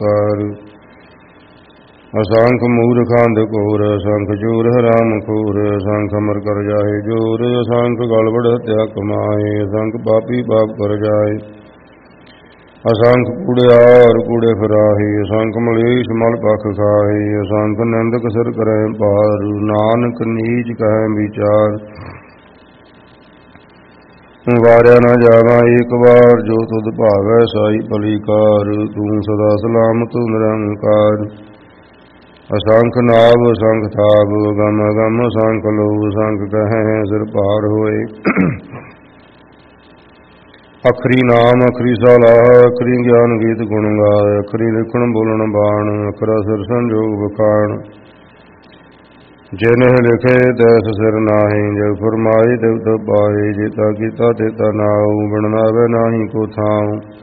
ਕਰ। ਅਸੰਖ ਮੂਰਖਾਂ ਦੇ ਘੋਰ, ਅਸੰਖ ਚੂਰ ਹਰਾਮ ਖੋਰ, ਅਸੰਖ ਅਮਰ ਕਰ ਜਾਏ ਜੋਰ, ਅਸੰਖ ਗਲਬੜ ਹੱਤਿਆ ਕਮਾਏ, ਅਸੰਖ ਪਾਪੀ ਪਾਪ ਕਰ ਜਾਏ। ਅਸੰਖ ਕੂੜਿਆਰ ਕੂੜੇ ਫਿਰਾਹੀ, ਅਸੰਖ ਮਲੇਸ਼ ਮਲ ਪਖ ਖਾਹੀ, ਅਸੰਖ ਨਿੰਦਕ ਸਿਰ ਕਰੈ ਭਾਰ, ਨਾਨਕ ਨੀਚ ਕਹਿ ਵਿਚਾਰ। ਵਾਰਿਆ ਨਾ ਜਾਵਾ ਏਕ ਵਾਰ, ਜੋ ਤੁਧ ਭਾਵੈ ਸਾਈ ਭਲੀ ਕਾਰ, ਤੂੰ ਸਦਾ ਸਲਾਮਤ ਨਿਰੰਕਾਰ। ਅਸੰਖ ਨਾਭ ਅਸੰਖ ਥਾਪ, ਅਗਮ ਅਗਮ ਅਸੰਖ ਲੋ, ਅਸੰਖ ਕਹੈ ਸਿਰ ਭਾਰ ਹੋਏ। ਅਖਰੀ ਨਾਮ ਅਖਰੀ ਸਲਾਹ, ਅਖਰੀ ਗਿਆਨ ਗੀਤ ਗੁਣ ਗਾਏ, ਅਖਰੀ ਲਿਖਣ ਬੋਲਣ ਬਾਣ, ਅਖਰਾ ਸਿਰ ਸੰਜੋਗ ਬਖਾਣ। ਜਿਨਿ ਲਿਖੇ ਤੈਸ ਸਿਰ ਨਾਹੀ, ਜਗ ਫਰਮਾਏ ਤਿਵ ਤਬ ਪਾਏ, ਜੇਤਾ ਕੀਤਾ ਤੇਤਾ ਨਾਉ, ਬਿਨ ਨਾਵੈ ਨਾਹੀ ਕੋ ਥਾਉ।